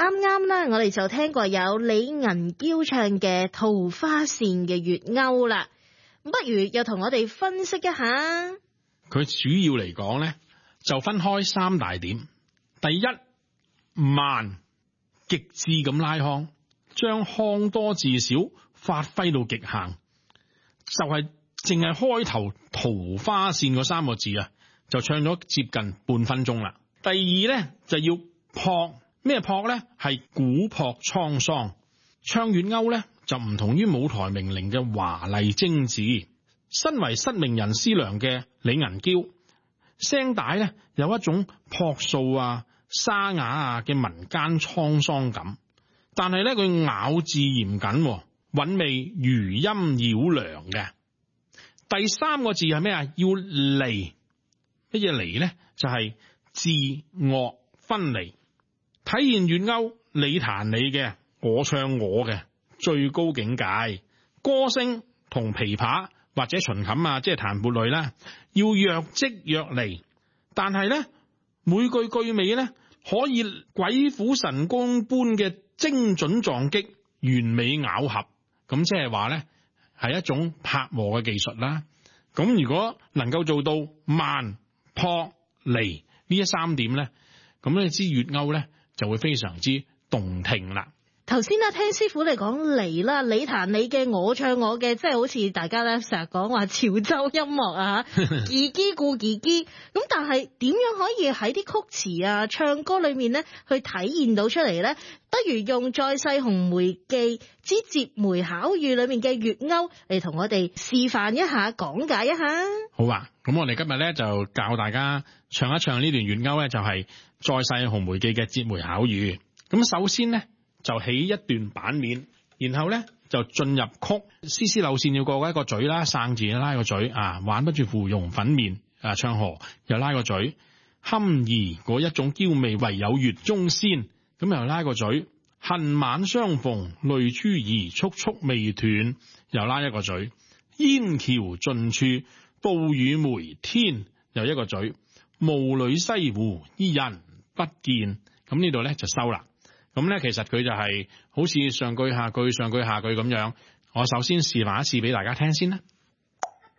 啱啱咧，我哋就聽過有李銀嬌唱嘅《桃花扇》嘅粵謳啦，不如又同我哋分析一下。 佢主要嚟講咧，就分開三大點。第一，慢，極致咁拉腔，將腔多字少發揮到極限，就係淨係開頭桃花扇嗰三個字啊，就唱咗接近半分鐘啦。第二咧，就要撲，咩撲咧？係古樸滄桑。唱粵謳咧，就唔同於舞台名伶嘅華麗精緻。身為失明人師娘嘅李銀嬌，聲帶咧有一種樸素啊、沙啞啊嘅民間滄桑感，但係咧佢咬字嚴謹，韻味餘音繞梁嘅。第三個字係咩啊？要離，乜嘢離咧？就係智樂分離，體現粵謳你彈你嘅，我唱我嘅最高境界。歌聲同琵琶或者秦琴啊，即係彈撥類啦，要若即若離，但係咧每句句尾咧可以鬼斧神工般嘅精準撞擊，完美咬合，咁即係話咧係一種拍和嘅技術啦。咁如果能夠做到慢、撲、離呢一三點咧，咁你知粵謳咧就會非常之動聽啦。 頭先咧聽師傅你講離啦，你彈你嘅，我唱我嘅，即係好似大家咧成日講話潮州音樂啊，自己顧自己。咁但係點樣可以喺啲曲詞啊、唱歌裏面咧去體現到出嚟咧？不如用《再世紅梅記》之折梅巧語裏面嘅粵謳嚟同我哋示範一下、講解一下。 好啊，咁我哋今日咧就教大家唱一唱呢段粵謳咧，就係《再世紅梅記》嘅折梅巧語。咁首先咧，就起一段板面，然後咧就進入曲，絲絲柳線要過一個嘴啦，生字拉個嘴啊，挽不住芙蓉粉面啊，唱和又拉個嘴，堪兒嗰一種嬌媚唯有月中仙，咁又拉個嘴，恨晚相逢淚珠兒速速未斷，又拉一個嘴，煙橋盡處暴雨梅天，又一個嘴，霧裏西湖伊人不見，咁呢度咧就收啦。咁咧，其實佢就係好似上句下句上句下句咁樣。我首先示範一次俾大家聽先啦。